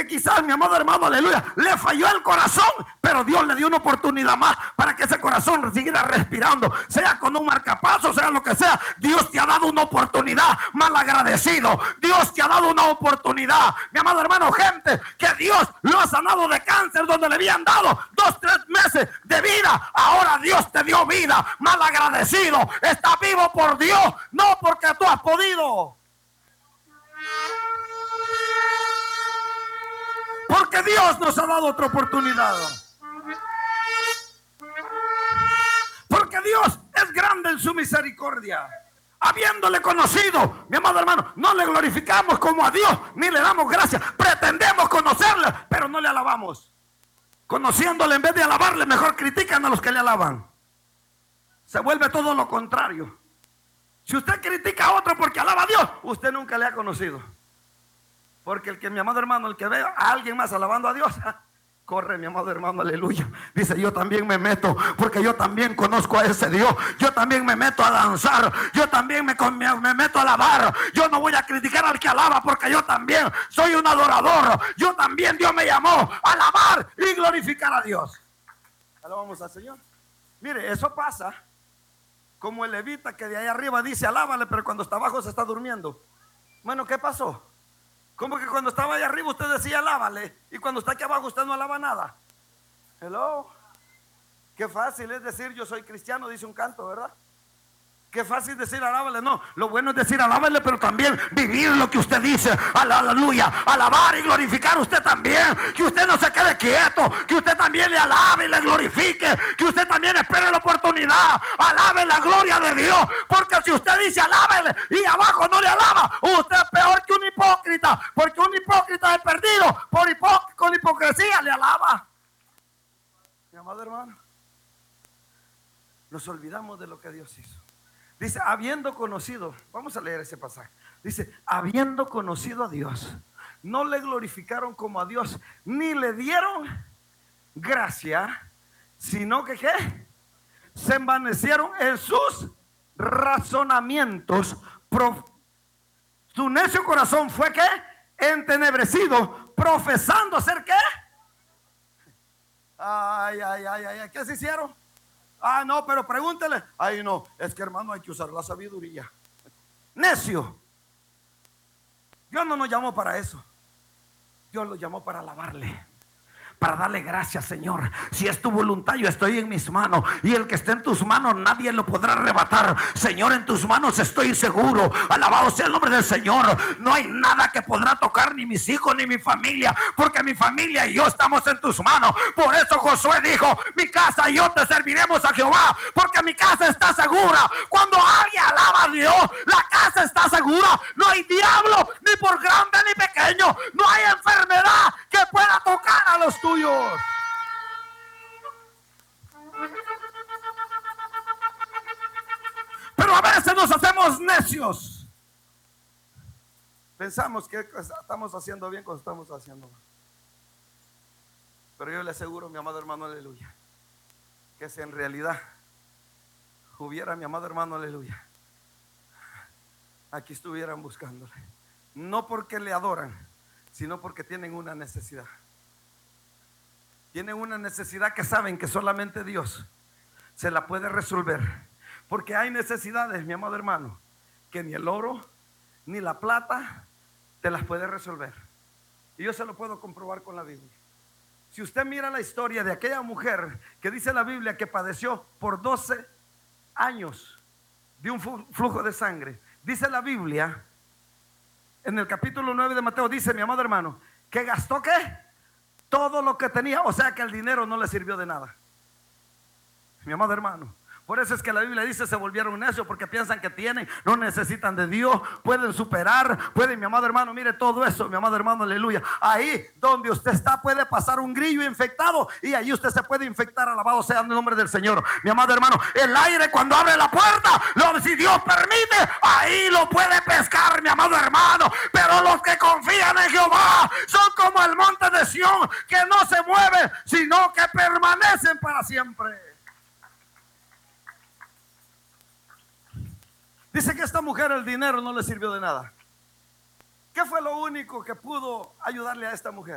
quizás, mi amado hermano, aleluya, le falló el corazón, pero Dios le dio una oportunidad más para que ese corazón siguiera respirando, sea con un marcapaso, sea lo que sea. Dios te ha dado una oportunidad, mal agradecido. Dios te ha dado una oportunidad, mi amado hermano, gente que Dios lo ha sanado de cáncer donde le habían dado 2, 3 meses de vida. Ahora Dios te dio vida, mal agradecido. Está vivo por Dios, no porque tú has podido. Porque Dios nos ha dado otra oportunidad. Porque Dios es grande en su misericordia. Habiéndole conocido, mi amado hermano, no le glorificamos como a Dios, ni le damos gracias. Pretendemos conocerle, pero no le alabamos. Conociéndole, en vez de alabarle, mejor critican a los que le alaban. Se vuelve todo lo contrario. Si usted critica a otro porque alaba a Dios, usted nunca le ha conocido. Porque el que, mi amado hermano, el que ve a alguien más alabando a Dios, corre, mi amado hermano, aleluya. Dice, yo también me meto, porque yo también conozco a ese Dios. Yo también me meto a danzar. Yo también me meto a alabar. Yo no voy a criticar al que alaba, porque yo también soy un adorador. Yo también, Dios me llamó a alabar y glorificar a Dios. Alabamos al Señor. Mire, eso pasa como el levita que de ahí arriba dice, alábale, pero cuando está abajo se está durmiendo. Bueno, ¿qué pasó? Como que cuando estaba allá arriba usted decía alábale, y cuando está aquí abajo usted no alaba nada. Hello. Qué fácil es decir yo soy cristiano, dice un canto, ¿verdad? Qué fácil decir alábale. No, lo bueno es decir alábale, pero también vivir lo que usted dice. Aleluya, alabar y glorificar usted también. Que usted no se quede quieto, que usted también le alabe y le glorifique, que usted también espere la oportunidad. Alabe la gloria de Dios, porque si usted dice alábele y abajo no le alaba, usted es peor que un hipócrita, porque un hipócrita es perdido, con hipocresía le alaba. Mi amado hermano, nos olvidamos de lo que Dios hizo. Dice, habiendo conocido, vamos a leer ese pasaje. Dice, habiendo conocido a Dios, no le glorificaron como a Dios, ni le dieron gracia, sino que ¿qué? Se envanecieron en sus razonamientos. Su necio corazón fue ¿qué? Entenebrecido, profesando ser ¿qué? Ay, ¿qué se hicieron? Ah, no, pero pregúntele. Ay, no, es que hermano hay que usar la sabiduría. Necio. Dios no nos llamó para eso. Dios lo llamó para alabarle, para darle gracias, Señor. Si es tu voluntad, yo estoy en mis manos, y el que esté en tus manos nadie lo podrá arrebatar. Señor, en tus manos estoy seguro. Alabado sea el nombre del Señor. No hay nada que podrá tocar, ni mis hijos ni mi familia, porque mi familia y yo estamos en tus manos. Por eso Josué dijo, mi casa y yo te serviremos a Jehová, porque mi casa está segura. Cuando alguien alaba a Dios, la casa está segura. No hay diablo, ni por grande ni pequeño. No hay enfermedad que pueda tocar a los tuyos. Pero a veces nos hacemos necios. Pensamos que estamos haciendo bien cuando estamos haciendo mal. Pero yo le aseguro, mi amado hermano, aleluya, que si en realidad hubiera, mi amado hermano, aleluya, aquí estuvieran buscándole, no porque le adoran, sino porque tienen una necesidad. Tienen una necesidad que saben que solamente Dios se la puede resolver. Porque hay necesidades, mi amado hermano, que ni el oro ni la plata te las puede resolver. Y yo se lo puedo comprobar con la Biblia. Si usted mira la historia de aquella mujer que dice la Biblia que padeció por 12 años de un flujo de sangre, dice la Biblia en el capítulo 9 de Mateo, dice, mi amado hermano, que gastó ¿qué? Todo lo que tenía, o sea que el dinero no le sirvió de nada. Mi amado hermano, por eso es que la Biblia dice se volvieron necios, porque piensan que tienen, no necesitan de Dios, pueden superar, pueden, mi amado hermano, mire todo eso, mi amado hermano, aleluya. Ahí donde usted está puede pasar un grillo infectado y ahí usted se puede infectar, alabado sea el nombre del Señor. Mi amado hermano, el aire cuando abre la puerta, si Dios permite, ahí lo puede pescar, mi amado hermano. Pero los que confían en Jehová son como el monte de Sión, que no se mueve, sino que permanecen para siempre. Dice que a esta mujer el dinero no le sirvió de nada. ¿Qué fue lo único que pudo ayudarle a esta mujer?